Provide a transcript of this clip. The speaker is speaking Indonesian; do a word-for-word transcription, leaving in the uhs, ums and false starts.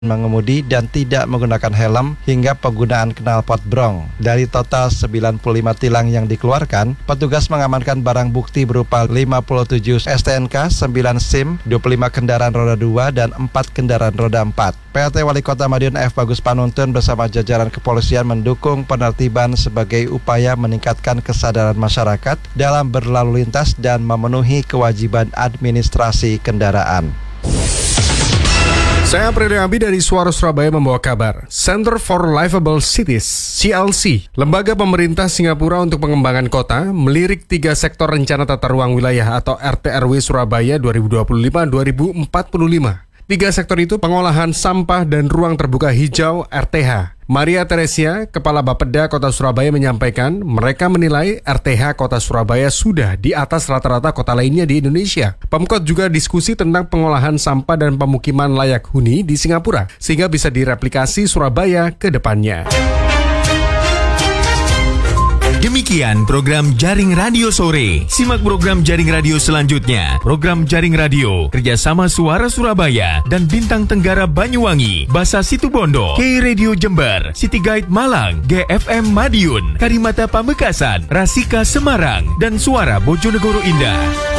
mengemudi dan tidak menggunakan helm hingga penggunaan knalpot brong. Dari total sembilan puluh lima tilang yang dikeluarkan, petugas mengamankan barang bukti berupa lima puluh tujuh S T N K, sembilan SIM, dua puluh lima kendaraan roda dua dan empat kendaraan roda empat. P L T Wali Kota Madiun F. Bagus Panuntun bersama jajaran kepolisian mendukung penertiban sebagai upaya meningkatkan kesadaran masyarakat dalam berlalu lintas dan memenuhi kewajiban administrasi kendaraan. Saya April Abi dari Suara Surabaya membawa kabar. Center for Livable Cities (C L C), lembaga pemerintah Singapura untuk pengembangan kota, melirik tiga sektor rencana tata ruang wilayah atau R T R W Surabaya dua ribu dua puluh lima sampai dua ribu empat puluh lima. Tiga sektor itu pengolahan sampah dan ruang terbuka hijau R T H. Maria Teresia, Kepala Bapeda Kota Surabaya menyampaikan mereka menilai R T H Kota Surabaya sudah di atas rata-rata kota lainnya di Indonesia. Pemkot juga diskusi tentang pengolahan sampah dan pemukiman layak huni di Singapura, sehingga bisa direplikasi Surabaya ke depannya. Demikian program Jaring Radio Sore. Simak program Jaring Radio selanjutnya. Program Jaring Radio kerjasama Suara Surabaya dan Bintang Tenggara Banyuwangi, Basa Situbondo, K Radio Jember, City Guide Malang, G F M Madiun, Karimata Pamekasan, Rasika Semarang, dan Suara Bojonegoro Indah.